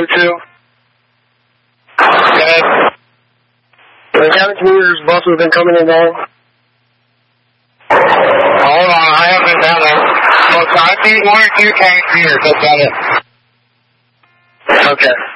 102. Okay. The cabin commuter's bus has been coming and going. Hold on, I haven't been down there. So I see 1 or 2 tanks here, that's about it. Okay.